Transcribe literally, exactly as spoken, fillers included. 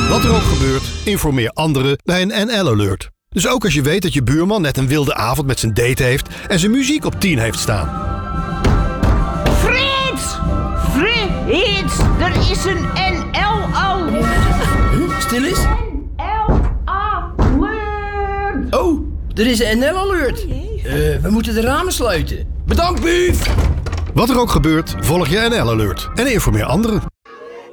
Wat er ook gebeurt, informeer anderen bij een N L-alert. Dus ook als je weet dat je buurman net een wilde avond met zijn date heeft en zijn muziek op tien heeft staan. Frits! Frits! Er is een N L-alert! Huh? Stil eens. N L-alert! Oh, er is een N L-alert. Uh, we moeten de ramen sluiten. Bedankt, Buuf! Wat er ook gebeurt, volg je N L-alert en informeer anderen.